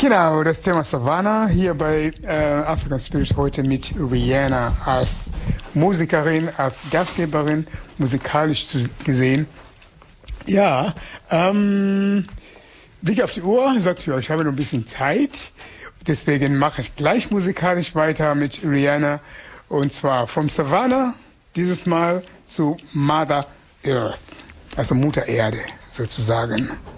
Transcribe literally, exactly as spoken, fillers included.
Genau, das Thema Savannah hier bei äh, African Spirit heute mit Rihanna als Musikerin, als Gastgeberin, musikalisch zu, gesehen. Ja, ähm, Blick auf die Uhr, sagt ja, ich habe noch ein bisschen Zeit. Deswegen mache ich gleich musikalisch weiter mit Rihanna. Und zwar vom Savannah dieses Mal zu Mother Earth, also Mutter Erde sozusagen.